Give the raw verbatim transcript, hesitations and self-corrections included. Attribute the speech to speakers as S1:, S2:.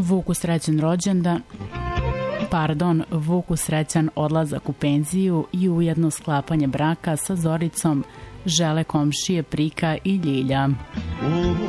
S1: Vuku srećan rođendan, pardon, Vuku srećan odlazak u penziju i ujedno sklapanje braka sa Zoricom žele komšije Prika i Ljilja.